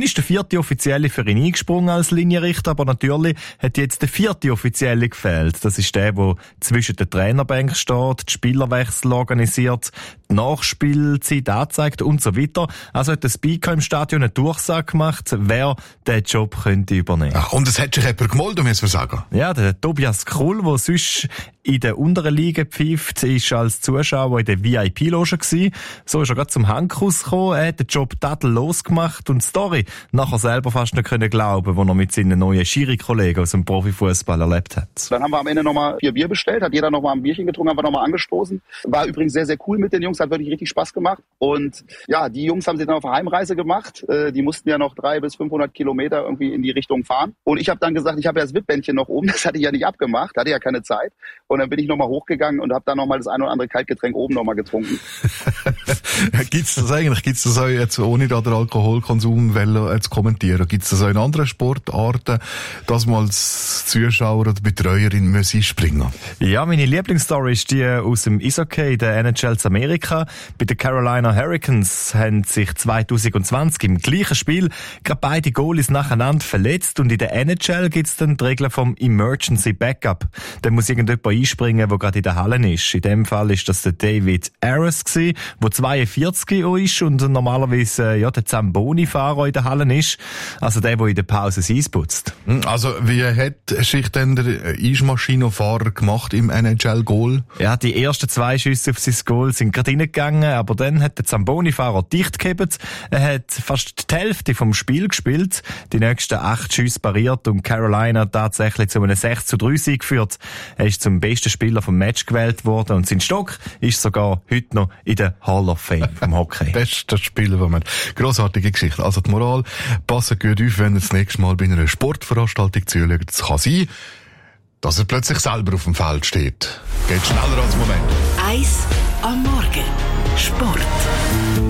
ist der 4. Offizielle für ihn eingesprungen als Linienrichter, aber natürlich hat jetzt der 4. Offizielle gefehlt. Das ist der zwischen den Trainerbänken steht, die Spielerwechsel organisiert, die Nachspielzeit anzeigt und so weiter. Also hat der Speaker im Stadion eine Durchsage gemacht, wer den Job könnte übernehmen. Ach, und es hat sich jemand gemolden, muss man sagen. Ja, der Tobias Krull, der sonst in der unteren Liga pfeift, ist als Zuschauer in der VIP-Loge gewesen. So ist er gerade zum Handkuss gekommen. Er hat den Job tadellos gemacht und die Story nachher selber fast nicht können glauben, die er mit seinen neuen Schiri-Kollegen aus dem Profifußball erlebt hat. Dann haben wir am Ende nochmal 4 Bier bestellt, hat jeder nochmal ein Bierchen getrunken, haben wir nochmal angestoßen. War übrigens sehr, sehr cool mit den Jungs, hat wirklich richtig Spaß gemacht. Und ja, die Jungs haben sich dann auf eine Heimreise gemacht. Die mussten ja noch 300 bis 500 Kilometer irgendwie in die Richtung fahren. Und ich habe dann gesagt, ich habe ja das VIP-Bändchen noch oben, das hatte ich ja nicht abgemacht, hatte ja keine Zeit. Und dann bin ich nochmal hochgegangen und habe dann nochmal das eine oder andere Kaltgetränk oben nochmal getrunken. Gibt's das auch jetzt, ohne da den Alkoholkonsum zu kommentieren, gibt's das auch in anderen Sportarten, dass man als Zuschauer oder Betreuerin einspringen muss? Ja, meine Lieblingsstory ist die aus dem Eishockey, der NHL zu Amerika. Bei den Carolina Hurricanes haben sich 2020 im gleichen Spiel gerade beide Goalies nacheinander verletzt und in der NHL gibt's dann die Regel vom Emergency Backup. Da muss irgendjemand einspringen, der gerade in der Halle ist. In dem Fall ist das der David Aris gewesen, der 42 ist und normalerweise der Zamboni-Fahrer in der Halle ist. Also der in der Pause das Eis putzt. Also wie hat sich denn der Eismaschinenfahrer gemacht im NHL-Goal? Ja, die ersten 2 Schüsse auf sein Goal sind gerade reingegangen, aber dann hat der Zamboni-Fahrer dicht gehabt. Er hat fast die Hälfte vom Spiel gespielt, die nächsten 8 Schüsse pariert und Carolina tatsächlich zu einem 6-3 geführt. Er ist zum besten Spieler vom Match gewählt worden und sein Stock ist sogar heute noch in der Hall of Fame vom Hockey. Bester Spieler, wo man grossartige Geschichte. Also die Moral, passen gut auf, wenn ihr das nächste Mal bei einer Sportveranstaltung zuschaut. Es kann sein, dass er plötzlich selber auf dem Feld steht. Geht schneller als Moment. 1 am Morgen. Sport.